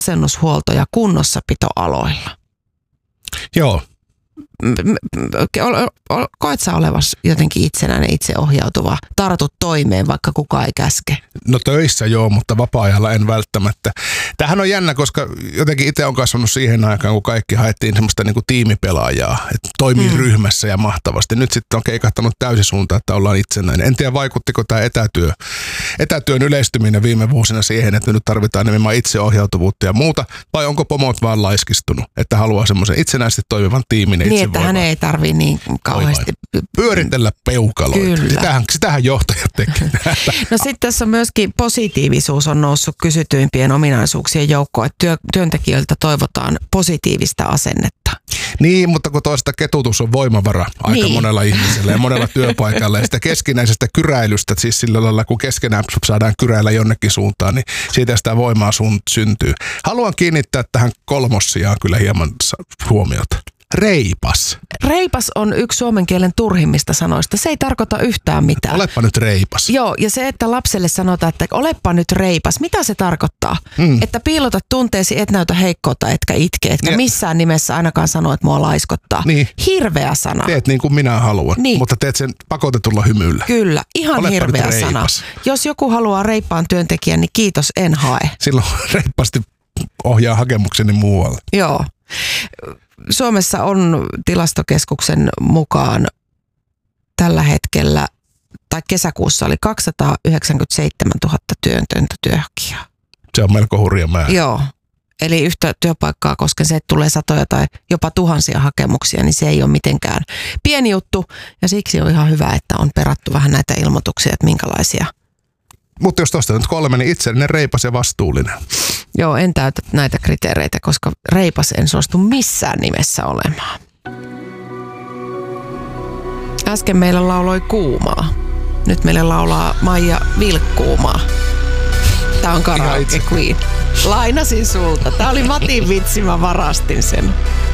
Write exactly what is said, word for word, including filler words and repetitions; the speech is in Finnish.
asennushuolto- ja kunnossapitoaloilla. Joo. Koet sä olevas jotenkin itsenäinen, itseohjautuva, tartut toimeen, vaikka kukaan ei käske? No töissä joo, mutta vapaa-ajalla en välttämättä. Tämähän on jännä, koska jotenkin itse on kasvanut siihen aikaan, kun kaikki haettiin semmoista niin kuin tiimipelaajaa, että toimii mm. ryhmässä ja mahtavasti. Nyt sitten on keikahtanut täysin suuntaan, että ollaan itsenäinen. En tiedä, vaikuttiko tämä etätyö, etätyön yleistyminen viime vuosina siihen, että nyt tarvitaan nimenomaan itseohjautuvuutta ja muuta, vai onko pomot vaan laiskistunut, että haluaa semmoisen itsenäisesti toimivan tiimin. Niin, että hän ei tarvitse niin kauheasti pyöritellä peukaloita. Sitähän, sitähän johtajat tekee. No sitten tässä on myöskin positiivisuus on noussut kysytyimpien ominaisuuksien joukkoon, että työ, työntekijöiltä toivotaan positiivista asennetta. Niin, mutta kun toista ketutus on voimavara aika niin. monella ihmisellä ja monella työpaikalla ja sitä keskinäisestä kyräilystä, siis sillä lailla kun keskenään saadaan kyräillä jonnekin suuntaan, niin siitä sitä voimaa sun syntyy. Haluan kiinnittää tähän kolmossiaan kyllä hieman huomiota. Reipas. Reipas on yksi suomen kielen turhimmista sanoista. Se ei tarkoita yhtään mitään. Olepa nyt reipas. Joo, ja se, että lapselle sanotaan, että olepa nyt reipas, mitä se tarkoittaa? Mm. Että piilotat tunteesi, et näytä heikkoutta, etkä itke, etkä ja. missään nimessä ainakaan sano, että mua laiskottaa. Niin. Hirveä sana. Teet niin kuin minä haluan, niin. mutta teet sen pakotetulla hymyllä. Kyllä, ihan olepa hirveä sana. Jos joku haluaa reippaan työntekijän, niin kiitos, en hae. Silloin reippaasti ohjaa hakemukseni muualle. Joo. Suomessa on Tilastokeskuksen mukaan tällä hetkellä, tai kesäkuussa oli kaksisataayhdeksänkymmentäseitsemäntuhatta työntöntä työhakijaa. Se on melko hurja määrä. Joo, eli yhtä työpaikkaa, koska se tulee satoja tai jopa tuhansia hakemuksia, niin se ei ole mitenkään pieni juttu. Ja siksi on ihan hyvä, että on perattu vähän näitä ilmoituksia, että minkälaisia. Mutta jos tuosta nyt kolme, niin itsellinen, reipas ja vastuullinen. Joo, en täytä näitä kriteereitä, koska reipas en suostu missään nimessä olemaan. Äsken meillä lauloi Kuumaa. Nyt meillä laulaa Maija Vilkkuumaa. Tää on Karaoke Queen. Lainasin sulta. Tää oli Matin vitsi, mä varastin sen.